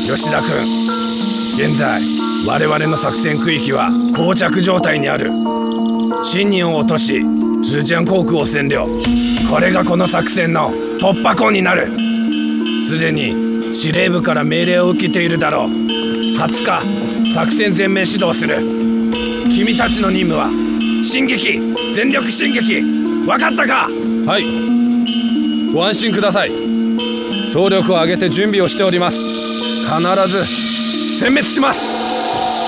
吉田君、現在我々の作戦区域は膠着状態にある。信任を落としズジャン航空を占領。これがこの作戦の突破口になる。すでに司令部から命令を受けているだろう。20日作戦全面指導する。君たちの任務は進撃、全力進撃。分かったか？ はい、ご安心ください。総力を挙げて準備をしております。 必ず殲滅します。